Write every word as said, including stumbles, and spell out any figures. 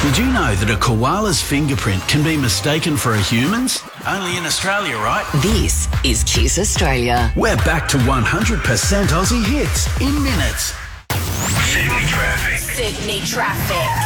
Did you know that a koala's fingerprint can be mistaken for a human's? Only in Australia, right? This is Kiss Australia. We're back to one hundred percent Aussie hits in minutes. Sydney traffic. Sydney traffic.